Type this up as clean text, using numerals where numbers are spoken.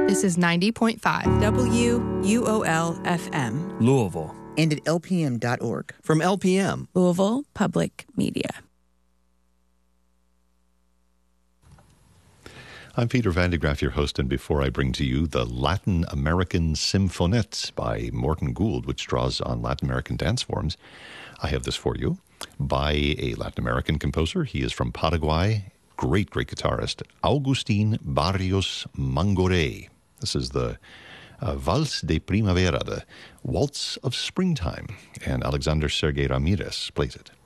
This is 90.5 WUOL-FM. Louisville. And at lpm.org. From LPM. Louisville Public Media. I'm Peter Van de Graaf, your host, and before I bring to you the Latin American Symphonette by Morton Gould, which draws on Latin American dance forms, I have this for you by a Latin American composer. He is from Paraguay, great guitarist, Agustín Barrios Mangoré. This is the Vals de Primavera, the Waltz of Springtime, and Alexander Sergei Ramirez plays it.